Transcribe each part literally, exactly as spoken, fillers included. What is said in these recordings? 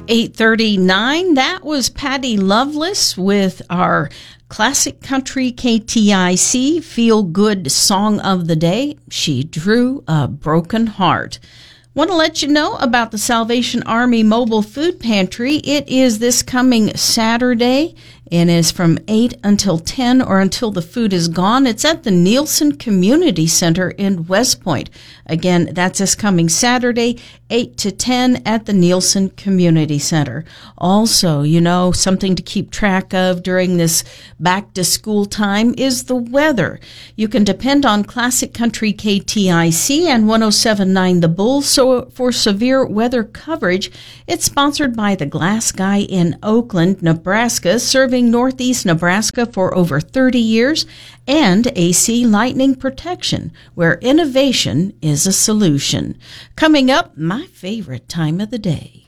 eight thirty-nine, that was Patty Loveless with our Classic Country K T I C Feel Good Song of the Day. She Drew a Broken Heart. Want to let you know about the Salvation Army Mobile Food Pantry. It is this coming Saturday and is from eight until ten or until the food is gone. It's at the Nielsen Community Center in West Point. Again, that's this coming Saturday, eight to ten at the Nielsen Community Center. Also, you know, something to keep track of during this back to school time is the weather. You can depend on Classic Country K T I C and one oh seven point nine The Bull so for severe weather coverage. It's sponsored by the Glass Guy in Oakland, Nebraska, serving Northeast Nebraska for over thirty years, and A C Lightning Protection, where innovation is a solution. Coming up, my favorite time of the day.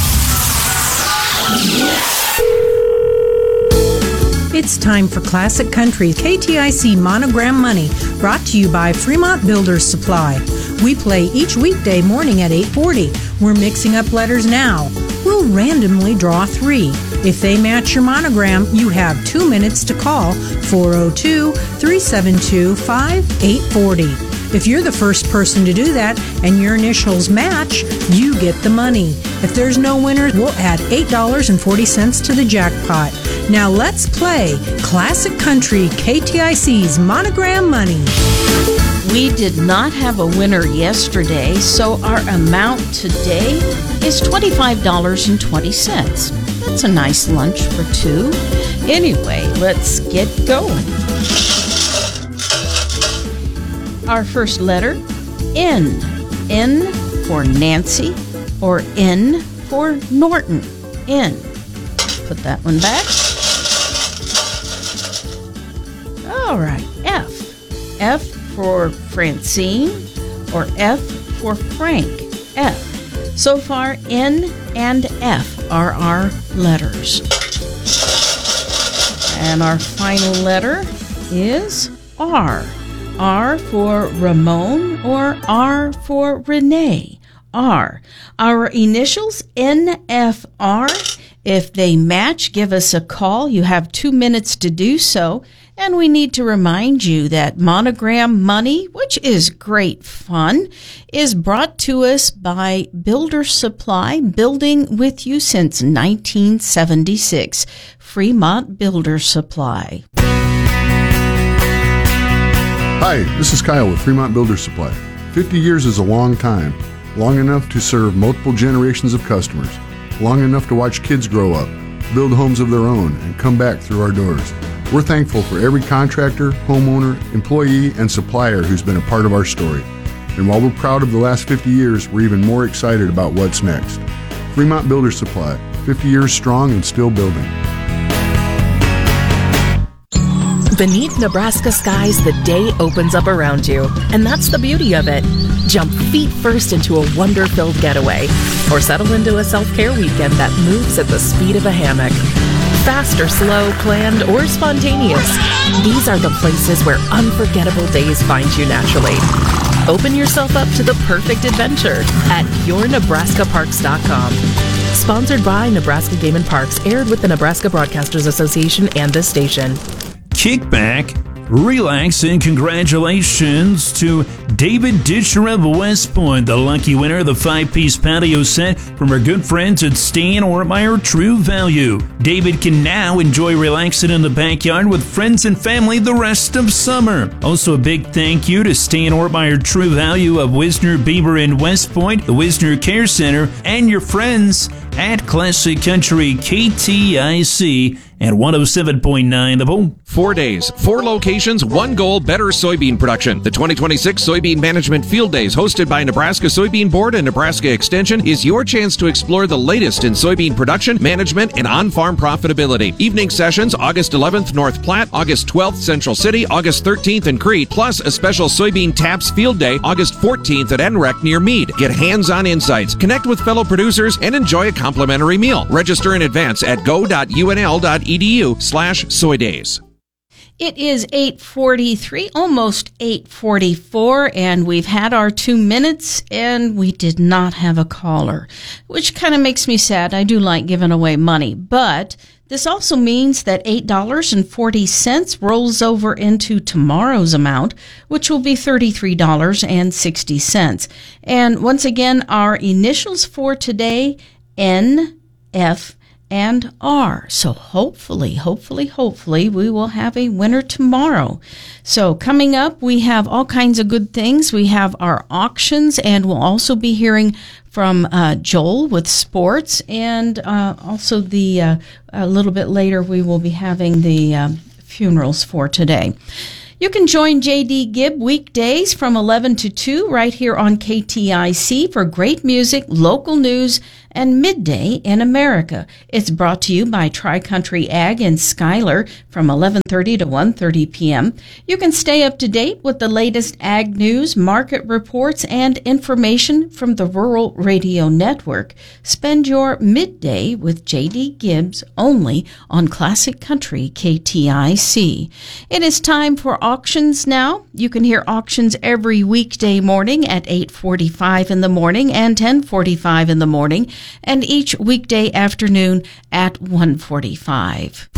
It's time for Classic Country K T I C Monogram Money, brought to you by Fremont Builders Supply. We play each weekday morning at eight forty. We're mixing up letters now. We'll randomly draw three. If they match your monogram, you have two minutes to call four oh two, three seven two, five eight four oh. If you're the first person to do that and your initials match, you get the money. If there's no winner, we'll add eight dollars and forty cents to the jackpot. Now let's play Classic Country K T I C's Monogram Money. We did not have a winner yesterday, so our amount today is twenty-five dollars and twenty cents. That's a nice lunch for two. Anyway, let's get going. Our first letter, N. N for Nancy, or N for Norton. N. Put that one back. All right, F. F for Francine, or F for Frank. F. So far, N and F are our letters. And our final letter is R. R for Ramon, or R for Renee. R. Our initials, N F R. If they match, give us a call. You have two minutes to do so. And we need to remind you that Monogram Money, which is great fun, is brought to us by Builder Supply, building with you since nineteen seventy-six. Fremont Builder Supply. Hi, this is Kyle with Fremont Builder Supply. fifty years is a long time, long enough to serve multiple generations of customers, long enough to watch kids grow up, build homes of their own, and come back through our doors. We're thankful for every contractor, homeowner, employee, and supplier who's been a part of our story. And while we're proud of the last fifty years, we're even more excited about what's next. Fremont Builder Supply, fifty years strong and still building. Beneath Nebraska skies, the day opens up around you, and that's the beauty of it. Jump feet first into a wonder-filled getaway, or settle into a self-care weekend that moves at the speed of a hammock. Fast or slow, planned or spontaneous, these are the places where unforgettable days find you naturally. Open yourself up to the perfect adventure at your nebraska parks dot com. Sponsored by Nebraska Game and Parks, aired with the Nebraska Broadcasters Association and this station. Kick back, relax, and congratulations to David Ditcher of West Point, the lucky winner of the five-piece patio set from our good friends at Stan Ortmeyer True Value. David can now enjoy relaxing in the backyard with friends and family the rest of summer. Also, a big thank you to Stan Ortmeyer True Value of Wisner, Beaver, and West Point, the Wisner Care Center, and your friends at Classic Country K T I C at one oh seven point nine The Bull. Four days, four locations, one goal, better soybean production. The twenty twenty-six Soybean Management Field Days, hosted by Nebraska Soybean Board and Nebraska Extension, is your chance to explore the latest in soybean production, management, and on-farm profitability. Evening sessions, August eleventh, North Platte, August twelfth, Central City, August thirteenth in Crete, plus a special Soybean Taps Field Day, August fourteenth at N R E C near Meade. Get hands-on insights, connect with fellow producers, and enjoy a complimentary meal. Register in advance at go dot u n l dot e d u slash soy days. It is eight forty-three, almost eight forty-four, and we've had our two minutes, and we did not have a caller, which kind of makes me sad. I do like giving away money, but this also means that eight dollars and forty cents rolls over into tomorrow's amount, which will be thirty-three dollars and sixty cents. And once again, our initials for today, N, F, and R. So hopefully, hopefully, hopefully we will have a winner tomorrow. So coming up, we have all kinds of good things. We have our auctions, and we'll also be hearing from uh, Joel with sports, and uh, also the uh, a little bit later we will be having the uh, funerals for today. You can join J D. Gibb weekdays from eleven to two right here on K T I C for great music, local news, and Midday in America. It's brought to you by Tri-Country Ag in Schuyler from eleven thirty to one thirty p.m. You can stay up to date with the latest ag news, market reports, and information from the Rural Radio Network. Spend your midday with J D. Gibbs only on Classic Country K T I C. It is time for auctions now. You can hear auctions every weekday morning at eight forty-five in the morning and ten forty-five in the morning, and each weekday afternoon at one forty-five.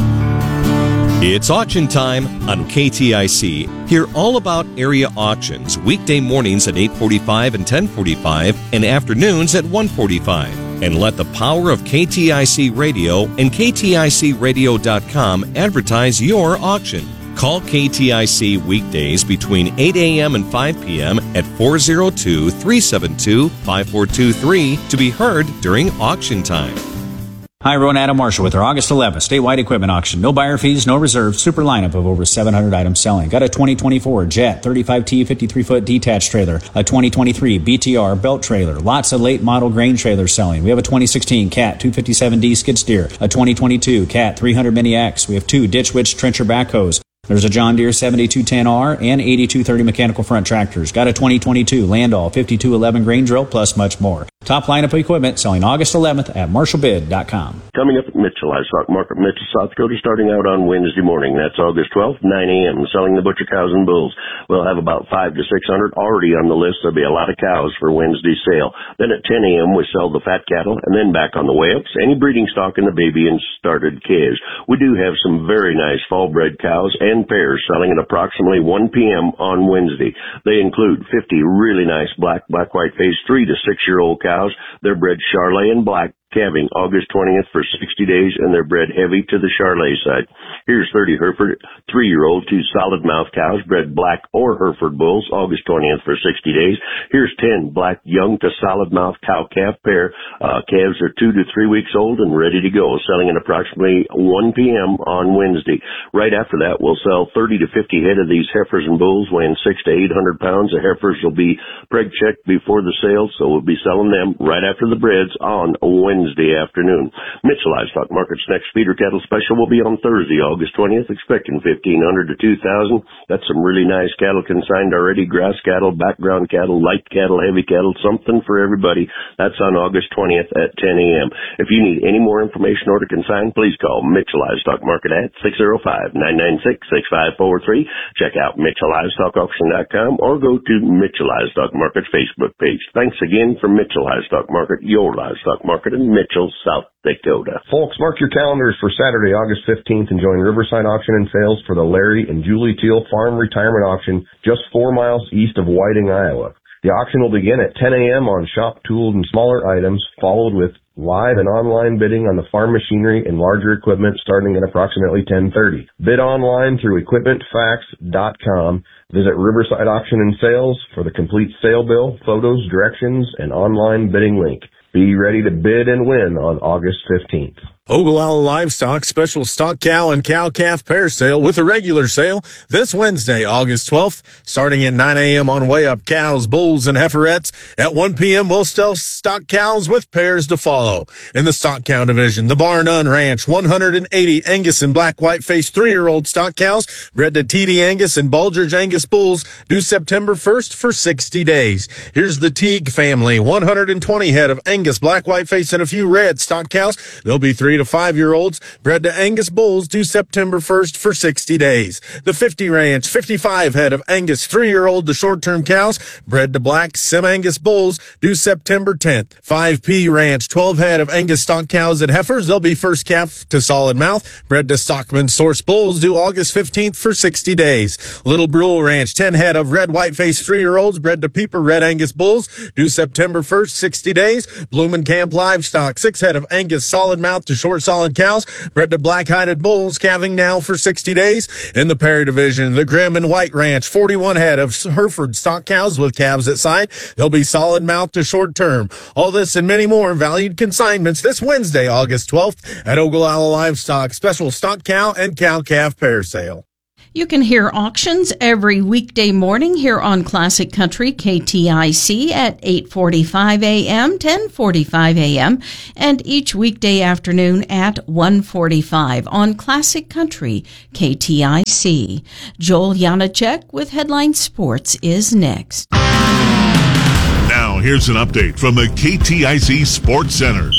It's auction time on K T I C. Hear all about area auctions weekday mornings at eight forty-five and ten forty-five and afternoons at one forty-five. And let the power of K T I C Radio and K T I C radio dot com advertise your auction. Call K T I C weekdays between eight a.m. and five p.m. at four oh two, three seven two, five four two three to be heard during auction time. Hi, everyone. Adam Marshall with our August eleventh statewide equipment auction. No buyer fees, no reserves, super lineup of over seven hundred items selling. Got a twenty twenty-four Jet thirty-five T fifty-three foot detached trailer, a twenty twenty-three B T R belt trailer, lots of late model grain trailers selling. We have a twenty sixteen Cat two fifty-seven D skid steer, a twenty twenty-two Cat three hundred Mini X. We have two Ditch Witch trencher backhoes. There's a John Deere seventy-two ten R and eighty-two thirty mechanical front tractors. Got a twenty twenty-two Landau fifty-two eleven grain drill, plus much more. Top lineup of equipment selling August eleventh at marshall bid dot com. Coming up at Mitchell Livestock Market, Mitchell, South Dakota, starting out on Wednesday morning. That's August twelfth, nine a.m., selling the butcher cows and bulls. We'll have about five to six hundred already on the list. There'll be a lot of cows for Wednesday's sale. Then at ten a.m., we sell the fat cattle, and then back on the way ups, any breeding stock in the baby and started calves. We do have some very nice fall-bred cows and pairs selling at approximately one p.m. on Wednesday. They include fifty really nice black, black-white face, three to six-year-old cows. They're bred Charolais and black, calving August twentieth for sixty days, and they're bred heavy to the Charolais side. Here's thirty Hereford three-year-old, two solid mouth cows, bred black or Hereford bulls, August twentieth for sixty days. Here's ten black young to solid mouth cow-calf pair. Uh, calves are two to three weeks old and ready to go, selling at approximately one p.m. on Wednesday. Right after that, we'll sell thirty to fifty head of these heifers and bulls weighing six to eight hundred pounds. The heifers will be preg checked before the sale, so we'll be selling them right after the breds on Wednesday afternoon. Mitchell Livestock Market's next feeder cattle special will be on Thursday, August twentieth, expecting fifteen hundred to two thousand. That's some really nice cattle consigned already, grass cattle, background cattle, light cattle, heavy cattle, something for everybody. That's on August twentieth at ten a.m. If you need any more information or to consign, please call Mitchell Livestock Market at six oh five, nine nine six, six five four three. Check out Mitchell Livestock Auction dot com or go to Mitchell Livestock Market's Facebook page. Thanks again for Mitchell Livestock Market, your livestock market in Mitchell, South Dakota. Folks, mark your calendars for Saturday, August fifteenth, and join Riverside Auction and Sales for the Larry and Julie Teal Farm Retirement Auction just four miles east of Whiting, Iowa. The auction will begin at ten a.m. on shop tools and smaller items, followed with live and online bidding on the farm machinery and larger equipment starting at approximately ten thirty. Bid online through equipment facts dot com. Visit Riverside Auction and Sales for the complete sale bill, photos, directions, and online bidding link. Be ready to bid and win on August fifteenth. Ogallala Livestock special stock cow and cow-calf pair sale with a regular sale this Wednesday, August twelfth, starting at nine a.m. on way up cows, bulls, and heiferettes. At one p.m., we'll sell stock cows with pairs to follow. In the stock cow division, the Bar None Ranch, one hundred eighty Angus and black white-faced three-year-old stock cows bred to T D Angus and Bulgers Angus bulls due September first for sixty days. Here's the Teague family, one hundred twenty head of Angus black white-faced and a few red stock cows. They'll be three to five-year-olds bred to Angus bulls due September first for sixty days. The fifty Ranch, fifty-five head of Angus three-year-old to short-term cows bred to black Sim-Angus bulls due September tenth. five P Ranch, twelve head of Angus stock cows and heifers. They'll be first calf to solid mouth bred to Stockman source bulls due August fifteenth for sixty days. Little Brule Ranch, ten head of red white-faced three-year-olds bred to Peeper red Angus bulls due September first, sixty days. Bloomin' Camp Livestock, six head of Angus solid mouth to short solid cows bred to black-hided bulls calving now for sixty days. In the Perry division, the Grim and White Ranch, forty-one head of Hereford stock cows with calves at sight. They'll be solid mouth to short term. All this and many more valued consignments this Wednesday, August twelfth at Ogallala Livestock special stock cow and cow calf pair sale. You can hear auctions every weekday morning here on Classic Country K T I C at eight forty-five a.m., ten forty-five a.m., and each weekday afternoon at one forty-five on Classic Country K T I C. Joel Janacek with Headline Sports is next. Now here's an update from the K T I C Sports Center.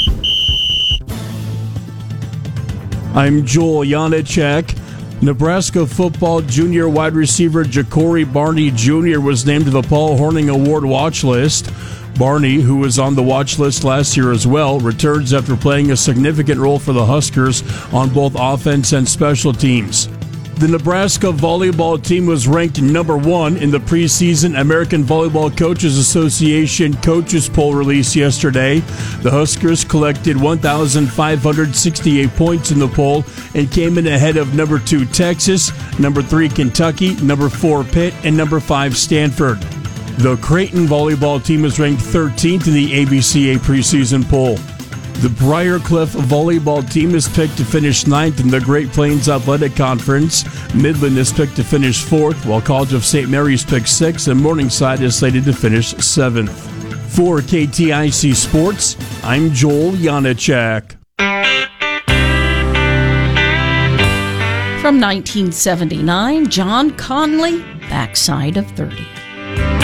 I'm Joel Janacek. Nebraska football junior wide receiver Ja'Cory Barney Junior was named to the Paul Hornung Award watch list. Barney, who was on the watch list last year as well, returns after playing a significant role for the Huskers on both offense and special teams. The Nebraska volleyball team was ranked number one in the preseason American Volleyball Coaches Association coaches poll released yesterday. The Huskers collected one thousand five hundred sixty-eight points in the poll and came in ahead of number two Texas, number three Kentucky, number four Pitt, and number five Stanford. The Creighton volleyball team is ranked thirteenth in the A B C A preseason poll. The Briarcliff volleyball team is picked to finish ninth in the Great Plains Athletic Conference. Midland is picked to finish fourth, while College of Saint Mary's picked sixth, and Morningside is slated to finish seventh. For K T I C Sports, I'm Joel Janacek. From nineteen seventy-nine, John Conley, Backside of thirty.